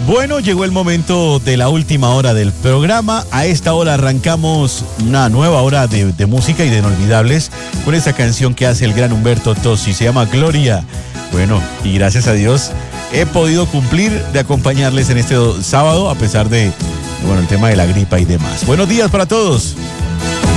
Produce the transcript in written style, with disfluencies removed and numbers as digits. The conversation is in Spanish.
Bueno, llegó el momento de la última hora del programa. A esta hora arrancamos una nueva hora de música y de inolvidables con esta canción que hace el gran Humberto Tozzi. Se llama Gloria. Bueno, y gracias a Dios he podido cumplir de acompañarles en este sábado a pesar de, bueno, el tema de la gripa y demás. Buenos días para todos.